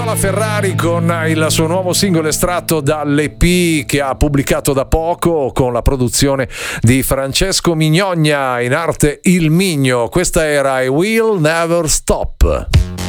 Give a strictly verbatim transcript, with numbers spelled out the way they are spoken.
Nicola Ferrari con il suo nuovo singolo estratto dall'E P che ha pubblicato da poco con la produzione di Francesco Mignogna, in arte Il Migno. Questa era I Will Never Stop.